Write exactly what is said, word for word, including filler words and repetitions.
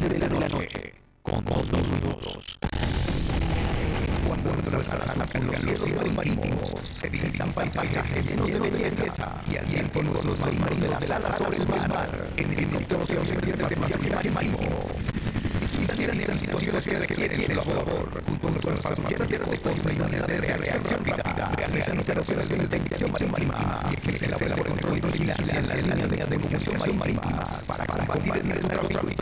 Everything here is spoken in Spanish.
de la noche, con dos minutos. Cuando nuestras alas con los cielos marítimos se divisan paisajes llenos de belleza y al tiempo nuestros marinos de las alas sobre el mar, en el helicóptero se observa de patrullaje marítimo. Vigilan las situaciones que requieren su labor, junto a nuestras patrulleras de costa y unidades de reacción rápida, realizan operaciones de detección marítima y ejercen labores de control y vigilancia en las líneas de comunicación marítima para combatir el narcotráfico